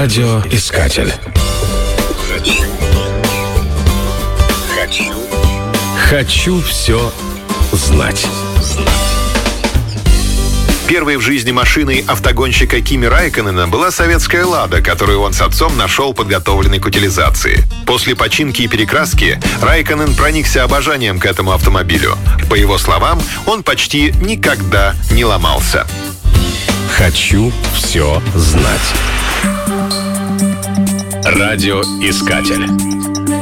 Радиоискатель. Хочу все знать. Первой в жизни машиной автогонщика Кими Райкконена была советская «Лада», которую он с отцом нашел подготовленной к утилизации. После починки и перекраски Райкконен проникся обожанием к этому автомобилю. По его словам, он почти никогда не ломался. Хочу все знать. Радиоискатель.